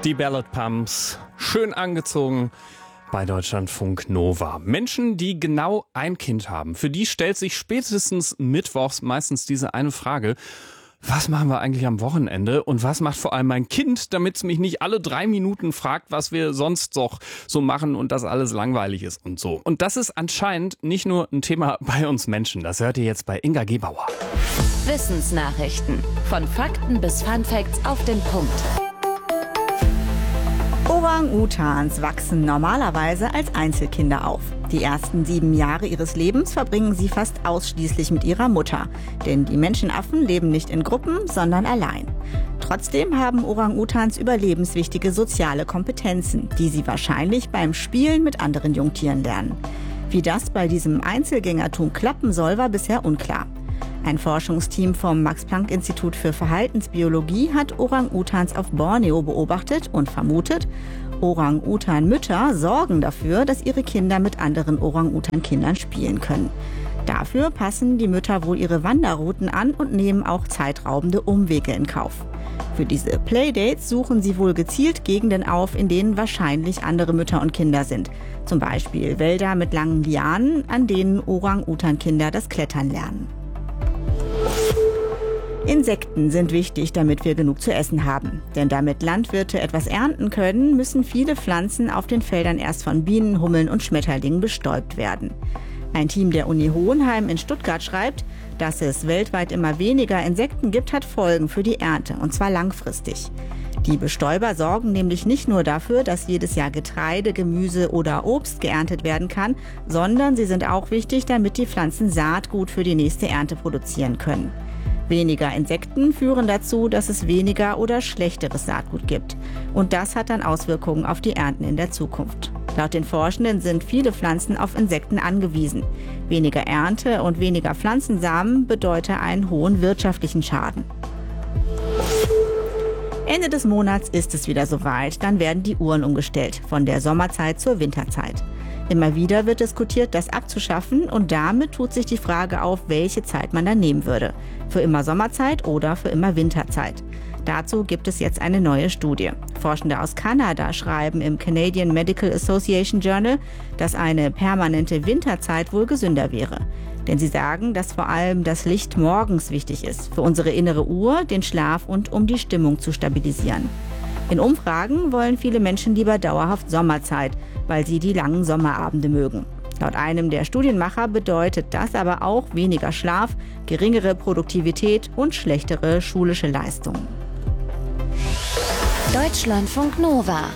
Die Ballad Pumps, schön angezogen bei Deutschlandfunk Nova. Menschen, die genau ein Kind haben, für die stellt sich spätestens mittwochs meistens diese eine Frage: Was machen wir eigentlich am Wochenende und was macht vor allem mein Kind, damit es mich nicht alle 3 Minuten fragt, was wir sonst doch so machen und das alles langweilig ist und so. Und das ist anscheinend nicht nur ein Thema bei uns Menschen. Das hört ihr jetzt bei Inga Gebauer. Wissensnachrichten. Von Fakten bis Funfacts auf den Punkt. Orang-Utans wachsen normalerweise als Einzelkinder auf. Die ersten 7 Jahre ihres Lebens verbringen sie fast ausschließlich mit ihrer Mutter. Denn die Menschenaffen leben nicht in Gruppen, sondern allein. Trotzdem haben Orang-Utans überlebenswichtige soziale Kompetenzen, die sie wahrscheinlich beim Spielen mit anderen Jungtieren lernen. Wie das bei diesem Einzelgängertum klappen soll, war bisher unklar. Ein Forschungsteam vom Max-Planck-Institut für Verhaltensbiologie hat Orang-Utans auf Borneo beobachtet und vermutet, Orang-Utan-Mütter sorgen dafür, dass ihre Kinder mit anderen Orang-Utan-Kindern spielen können. Dafür passen die Mütter wohl ihre Wanderrouten an und nehmen auch zeitraubende Umwege in Kauf. Für diese Playdates suchen sie wohl gezielt Gegenden auf, in denen wahrscheinlich andere Mütter und Kinder sind. Zum Beispiel Wälder mit langen Lianen, an denen Orang-Utan-Kinder das Klettern lernen. Insekten sind wichtig, damit wir genug zu essen haben. Denn damit Landwirte etwas ernten können, müssen viele Pflanzen auf den Feldern erst von Bienen, Hummeln und Schmetterlingen bestäubt werden. Ein Team der Uni Hohenheim in Stuttgart schreibt, dass es weltweit immer weniger Insekten gibt, hat Folgen für die Ernte, und zwar langfristig. Die Bestäuber sorgen nämlich nicht nur dafür, dass jedes Jahr Getreide, Gemüse oder Obst geerntet werden kann, sondern sie sind auch wichtig, damit die Pflanzen Saatgut für die nächste Ernte produzieren können. Weniger Insekten führen dazu, dass es weniger oder schlechteres Saatgut gibt. Und das hat dann Auswirkungen auf die Ernten in der Zukunft. Laut den Forschenden sind viele Pflanzen auf Insekten angewiesen. Weniger Ernte und weniger Pflanzensamen bedeutet einen hohen wirtschaftlichen Schaden. Ende des Monats ist es wieder soweit, dann werden die Uhren umgestellt, von der Sommerzeit zur Winterzeit. Immer wieder wird diskutiert, das abzuschaffen, und damit tut sich die Frage auf, welche Zeit man dann nehmen würde. Für immer Sommerzeit oder für immer Winterzeit. Dazu gibt es jetzt eine neue Studie. Forschende aus Kanada schreiben im Canadian Medical Association Journal, dass eine permanente Winterzeit wohl gesünder wäre. Denn sie sagen, dass vor allem das Licht morgens wichtig ist, für unsere innere Uhr, den Schlaf und um die Stimmung zu stabilisieren. In Umfragen wollen viele Menschen lieber dauerhaft Sommerzeit, weil sie die langen Sommerabende mögen. Laut einem der Studienmacher bedeutet das aber auch weniger Schlaf, geringere Produktivität und schlechtere schulische Leistungen. Deutschlandfunk Nova.